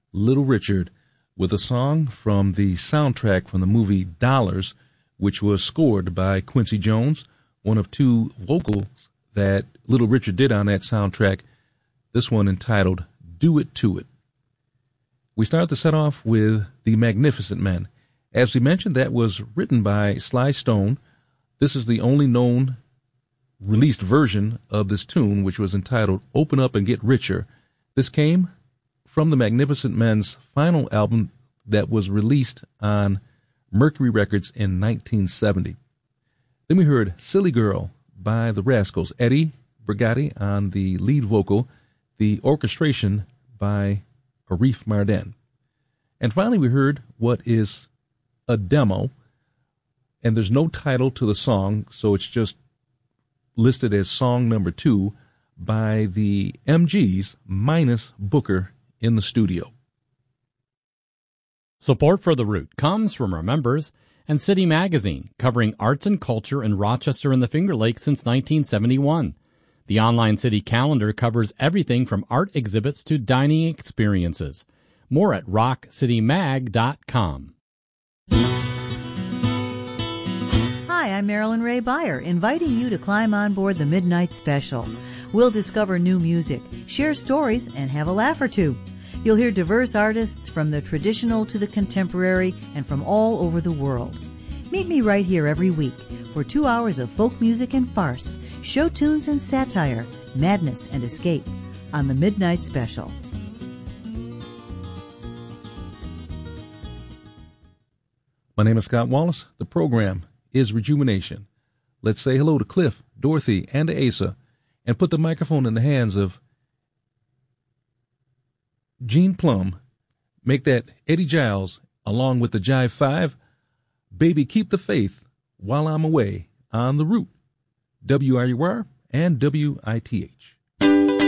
Little Richard, with a song from the soundtrack from the movie Dollars, which was scored by Quincy Jones, one of two vocals that Little Richard did on that soundtrack, this one entitled Do It To It. We start the set off with The Magnificent Men. As we mentioned, that was written by Sly Stone. This is the only known released version of this tune, which was entitled Open Up and Get Richer. This came from the Magnificent Men's final album that was released on Mercury Records in 1970. Then we heard Silly Girl by the Rascals, Eddie Brigati on the lead vocal, the orchestration by Arif Mardin. And finally, we heard what is a demo, and there's no title to the song, so it's just listed as song number 2 by the MGs minus Booker in the studio. Support for The Root comes from our members and City Magazine, covering arts and culture in Rochester and the Finger Lakes since 1971. The online city calendar covers everything from art exhibits to dining experiences. More at rockcitymag.com. Hi, I'm Marilyn Ray Beyer, inviting you to climb on board the Midnight Special. We'll discover new music, share stories, and have a laugh or two. You'll hear diverse artists from the traditional to the contemporary and from all over the world. Meet me right here every week for 2 hours of folk music and farce, show tunes and satire, madness and escape on the Midnight Special. My name is Scott Wallace. The program is Rejuvenation. Let's say hello to Cliff, Dorothy, and to Asa, and put the microphone in the hands of Gene Plum. Make that Eddie Giles along with the Jive 5. Baby, keep the faith while I'm away on the Root. WRUR and WITH.